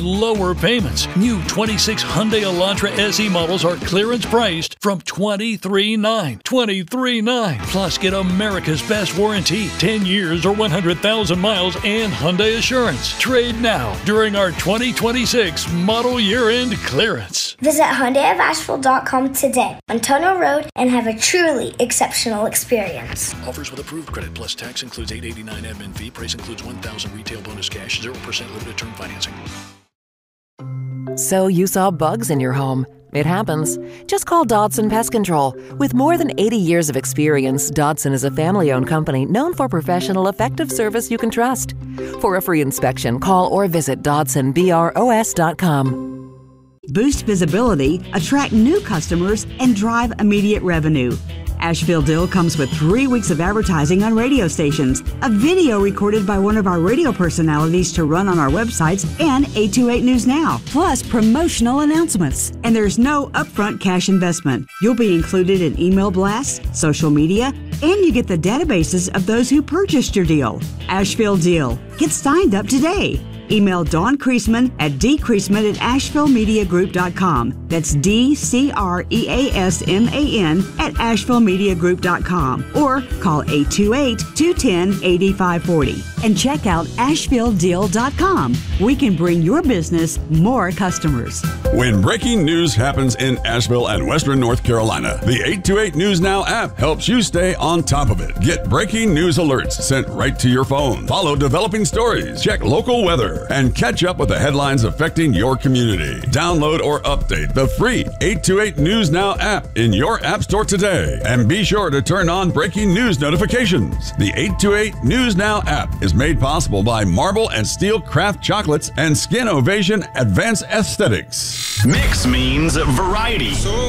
lower payments. New 26 Hyundai Elantra SE models are clearance priced from $23,900. $23,900. Plus, get America's best warranty, 10 years or 100,000 miles, and Hyundai Assurance. Trade now during our 2026 model year-end clearance. Visit HyundaiofAsheville.com today on Tunnel Road and have a truly exceptional experience. Offers with approved credit plus tax includes $889 admin fee. Price includes $1,000 retail bonus cash, 0% limited term financing. So you saw bugs in your home. It happens. Just call Dodson Pest Control. With more than 80 years of experience, Dodson is a family-owned company known for professional, effective service you can trust. For a free inspection, call or visit DodsonBROS.com. Boost visibility, attract new customers, and drive immediate revenue. Asheville Dill comes with 3 weeks of advertising on radio stations, a video recorded by one of our radio personalities to run on our websites and 828 News Now, plus promotional announcements. And there's no upfront cash investment. You'll be included in email blasts, social media, and you get the databases of those who purchased your deal. Asheville Deal. Get signed up today. Email Dawn Creasman at dcreasman@ashevilleMediaGroup.com. That's DCREASMAN at AshevilleMediaGroup.com. Or call 828-210-8540. And check out AshevilleDeal.com. We can bring your business more customers. When breaking news happens in Asheville and Western North Carolina, the 828 News Now app helps you stay on top of it. Get breaking news alerts sent right to your phone. Follow developing stories, check local weather, and catch up with the headlines affecting your community. Download or update the free 828 News Now app in your app store today. And be sure to turn on breaking news notifications. The 828 News Now app is made possible by Marble and Steel Craft Chocolates and Skin Ovation Advanced Aesthetics. Mix means variety. So